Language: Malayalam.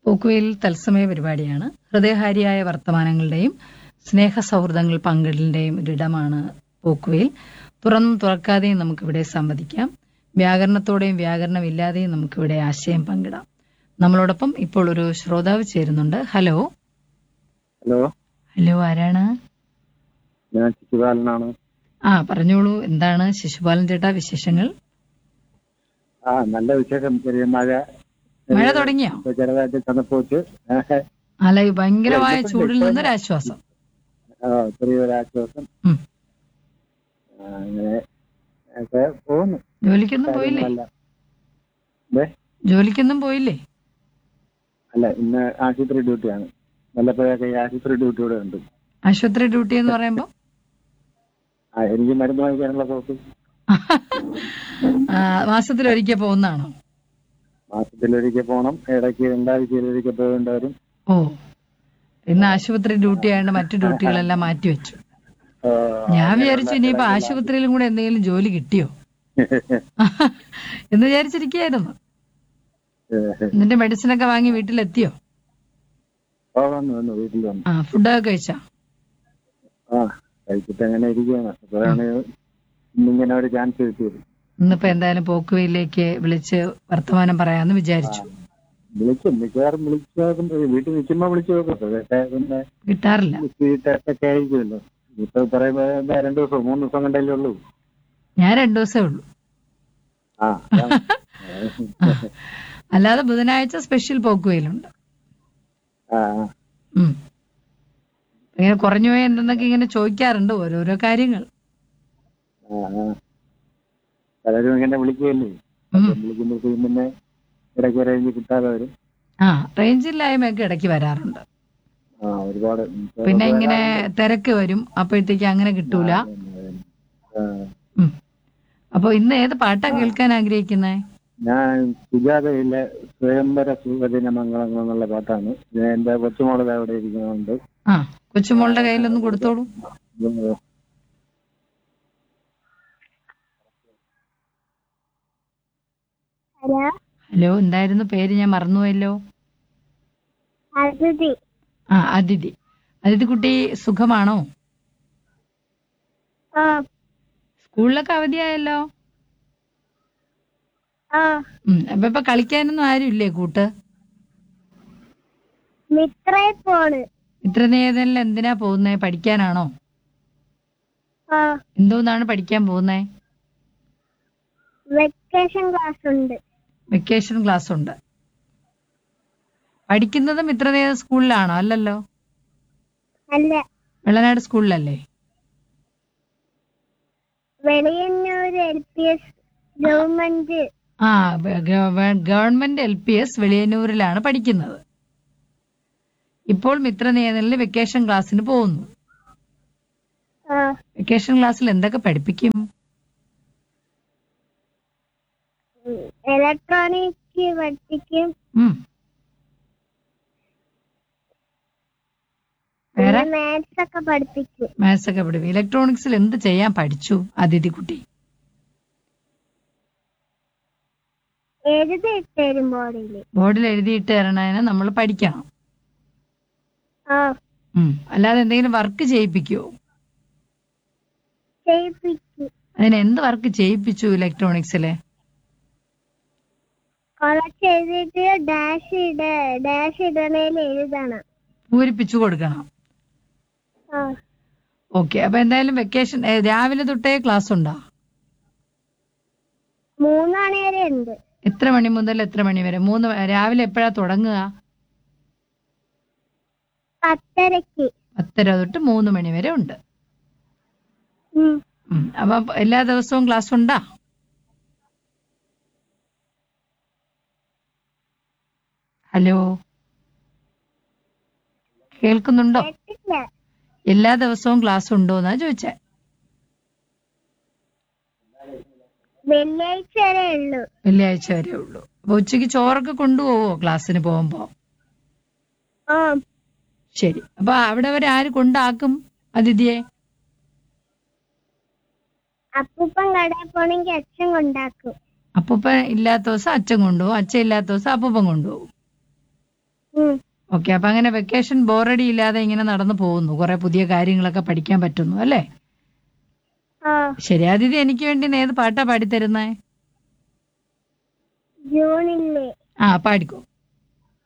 പോക്കുവെയിൽ തത്സമയ പരിപാടിയാണ്. ഹൃദയഹാരിയായ വർത്തമാനങ്ങളുടെയും സ്നേഹ സൗഹൃദങ്ങൾ പങ്കിടലിന്റെയും ഒരിടമാണ് പോക്കുവെയിൽ. തുറന്നും തുറക്കാതെയും നമുക്കിവിടെ സംവദിക്കാം. വ്യാകരണത്തോടെയും വ്യാകരണമില്ലാതെയും നമുക്കിവിടെ ആശയം പങ്കിടാം. നമ്മളോടൊപ്പം ഇപ്പോൾ ഒരു ശ്രോതാവ് ചേരുന്നുണ്ട്. ഹലോ. ഹലോ. ഹലോ, ആരാണ്? ഞാൻ ശിശുപാലനാണ്. പറഞ്ഞോളൂ. എന്താണ് ശിശുപാലൻ ചേട്ടാ വിശേഷങ്ങൾ? നല്ല വിശേഷം. ചെറിയ മഴ തുടങ്ങിയോ? ചെറുതായിട്ട് തണുപ്പ് വെച്ച് അല്ല, ഭയങ്കരമായ ചൂടിൽ നിന്നൊരാശ്വാസം. ചെറിയൊരാശ്വാസം. അങ്ങനെ ഒക്കെ പോകുന്നു. ജോലിക്കൊന്നും പോയില്ലേ? ജോലിക്കൊന്നും പോയില്ലേ? അല്ല, ഇന്ന് ആശുപത്രി ഡ്യൂട്ടിയാണ്. വല്ലപ്പോഴൊക്കെ ഈ ആശുപത്രി ഡ്യൂട്ടി ഇവിടെ ഉണ്ട്. ആശുപത്രി ഡ്യൂട്ടി എന്ന് പറയുമ്പോ എനിക്ക് മരുന്ന് വാങ്ങിക്കാനുള്ള പോക്ക്. മാസത്തിലൊരിക്കൽ പോകുന്നതാണോ? മാസത്തിലൊരിക്കൽ പോകണം. ഇടയ്ക്ക് രണ്ടാഴ്ചയിലൊരിക്കൽ പോകേണ്ടി വരും. ഓ, ഇന്ന് ആശുപത്രി ഡ്യൂട്ടി ആയതുകൊണ്ട് മറ്റു ഡ്യൂട്ടികളെല്ലാം മാറ്റിവെച്ചു. ഞാൻ വിചാരിച്ചു ഇനിയിപ്പോ ആശുപത്രിയിലും കൂടെ എന്തെങ്കിലും ജോലി കിട്ടിയോ എന്ന് വിചാരിച്ചിരിക്കുകയായിരുന്നു. നിന്റെ മെഡിസിനൊക്കെ വാങ്ങി വീട്ടിലെത്തിയോ? വീട്ടിൽ വന്നു. ഫുഡൊക്കെ കഴിച്ചാ? കഴിച്ചിട്ട് അങ്ങനെ ഇരിക്കുകയാണ്. അപ്പോഴാണ് ഇന്നിങ്ങനെ ഒരു ചാൻസ് കിട്ടിയത്. ഇന്നിപ്പോ എന്തായാലും പോക്കുവെയിലേക്ക് വിളിച്ച് വർത്തമാനം പറയാന്ന് വിചാരിച്ചു. വിളിക്കും, മിക്കവാറും വീട്ടിൽ നിൽക്കുമ്പോ വിളിച്ചു നോക്കും. പിന്നെ കിട്ടാറില്ല. ടെസ്റ്റൊക്കെ ആയിരിക്കുമല്ലോ. ഇപ്പൊ പറയുമ്പോ 2 ദിവസം 3 ദിവസം കണ്ടല്ലേ ഉള്ളൂ. ഞാൻ 2 ദിവസമേ ഉള്ളൂ. അല്ലാതെ ബുധനാഴ്ച സ്പെഷ്യൽ പോക്കുവെയിലുണ്ട്. ഇങ്ങനെ കുറഞ്ഞു പോയി എന്തെന്നൊക്കെ ഇങ്ങനെ ചോദിക്കാറുണ്ട് ഓരോരോ കാര്യങ്ങൾ. പലരും ഇങ്ങനെ വിളിക്കുകയല്ലേ, വിളിക്കുമ്പോഴത്തേക്കും പിന്നെ ഇടയ്ക്ക് റേഞ്ച് കിട്ടാതെ വരും. റേഞ്ചില്ലായ്മയൊക്കെ ഇടയ്ക്ക് വരാറുണ്ട്. ഒരുപാട്. പിന്നെ ഇങ്ങനെ തിരക്ക് വരും, അപ്പോഴത്തേക്ക് അങ്ങനെ കിട്ടൂല. അപ്പൊ ഇന്ന് ഏത് പാട്ടാ കേൾക്കാൻ ആഗ്രഹിക്കുന്നേ? ഞാൻ സുജാതയിലെ സ്വയംവര സുഖദിന മംഗളങ്ങൾ എന്നുള്ള പാട്ടാണ്. എന്റെ കൊച്ചുമോള് അവിടെ ഇരിക്കുന്നുണ്ട്. കൊച്ചുമോളുടെ കയ്യിലൊന്ന് കൊടുത്തോളൂ. ഹലോ, എന്തായിരുന്നു പേര്? ഞാൻ മറന്നുപോയല്ലോ. അതിഥി. അതിഥി കുട്ടി സുഖമാണോ? സ്കൂളിലൊക്കെ അവധിയായല്ലോ. അപ്പൊ ഇപ്പൊ കളിക്കാനൊന്നും ആരും ഇല്ലേ കൂട്ട്? ഇത്ര നേരം എന്തിനാ പോകുന്നേ? പഠിക്കാനാണോ? എന്തോന്നാണ് പഠിക്കാൻ പോകുന്നേ? വെക്കേഷൻ ക്ലാസ് ഉണ്ട്. പഠിക്കുന്നതും മിത്രനേത സ്കൂളിലാണോ? അല്ലല്ലോ. വെള്ളനാട് സ്കൂളിലല്ലേ? ഗവൺമെന്റ് LPS വെളിയന്നൂരിലാണ് പഠിക്കുന്നത്. ഇപ്പോൾ മിത്രനേതനിൽ വെക്കേഷൻ ക്ലാസ്സിന് പോകുന്നു. വെക്കേഷൻ ക്ലാസ്സിൽ എന്തൊക്കെ പഠിപ്പിക്കും? ഇലക്ട്രോണിക്സ് പഠിപ്പിക്കും. മാത്സ് ഒക്കെ പഠിപ്പിക്കും. ഇലക്ട്രോണിക്സിൽ എന്ത് ചെയ്യാൻ പഠിച്ചു അതിഥി കുട്ടി? ബോർഡിൽ എഴുതിയിട്ട് തരണതിന് നമ്മൾ പഠിക്കണം. അല്ലാതെ എന്തെങ്കിലും വർക്ക് ചെയ്യിപ്പിക്കുവോ? അതിന് എന്ത് വർക്ക് ചെയ്യിപ്പിച്ചു ഇലക്ട്രോണിക്സിലെ? പൂരിപ്പിച്ചു കൊടുക്കണം. ഓക്കെ. അപ്പൊ എന്തായാലും വെക്കേഷൻ രാവിലെ തൊട്ടേ ക്ലാസ് ഉണ്ടോ? 3 മണി വരെ ഉണ്ട്. എത്ര മണി മുതൽ എത്ര മണി വരെ? രാവിലെ എപ്പോഴാ തുടങ്ങുക? 10:30 തൊട്ട് 3 മണി വരെ ഉണ്ട്. അപ്പൊ എല്ലാ ദിവസവും ക്ലാസ് ഉണ്ടോ? ഹലോ, കേൾക്കുന്നുണ്ടോ? എല്ലാ ദിവസവും ക്ലാസ് ഉണ്ടോ എന്നാ ചോദിച്ചേ. വെള്ളിയാഴ്ച വരെ ഉള്ളൂ. അപ്പൊ ഉച്ചക്ക് ചോറൊക്കെ കൊണ്ടുപോവോ ക്ലാസ്സിന് പോകുമ്പോ? ശരി. അപ്പൊ അവിടെ വരെ ആര് കൊണ്ടാക്കും അതിഥിയെ? അപ്പൂപ്പൻ കടയിൽ പോണെങ്കിൽ അച്ഛൻ കൊണ്ടാക്കും. അപ്പൂപ്പൻ ഇല്ലാത്ത ദിവസം അച്ഛൻ കൊണ്ടുപോകും, അച്ഛൻ ഇല്ലാത്ത ദിവസം അപ്പൂപ്പൻ കൊണ്ടുപോകും. ഉം. ഓക്കെ, അപ്പൊ അങ്ങനെ വെക്കേഷൻ ബോറടി ഇല്ലാതെ ഇങ്ങനെ നടന്നു പോകുന്നു, കുറെ പുതിയ കാര്യങ്ങളൊക്കെ പഠിക്കാൻ പറ്റുന്നു അല്ലേ? ആ ശരി, അതിഥി എനിക്ക് വേണ്ടി ഇന്ന് ഏത് പാട്ടാ പാടിത്തരുന്നേ? ജൂണില്ലേ പാടിക്കോ.